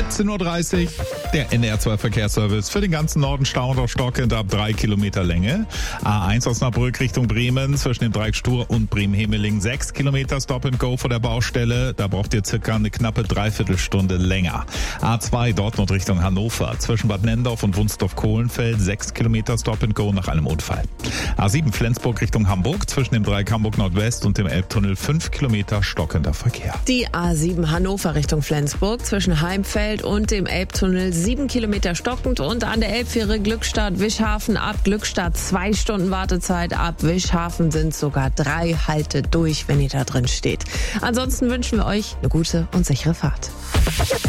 17:30 Uhr. Der NDR2 Verkehrsservice für den ganzen Norden Stau und stockend ab 3 Kilometer Länge. A1 Osnabrück Richtung Bremen zwischen dem Dreieck Stur und Bremen-Hemeling 6 Kilometer Stop and Go vor der Baustelle. Da braucht ihr circa eine knappe Dreiviertelstunde länger. A2 Dortmund Richtung Hannover zwischen Bad Nendorf und Wunstorf-Kohlenfeld 6 Kilometer Stop and Go nach einem Unfall. A7 Flensburg Richtung Hamburg zwischen dem Dreieck Hamburg Nordwest und dem Elbtunnel 5 Kilometer stockender Verkehr. Die A7 Hannover Richtung Flensburg zwischen Heimfeld und dem Elbtunnel 7 Kilometer stockend und an der Elbfähre Glückstadt-Wischhafen ab Glückstadt 2 Stunden Wartezeit. Ab Wischhafen sind sogar 3 Halte durch, wenn ihr da drin steht. Ansonsten wünschen wir euch eine gute und sichere Fahrt.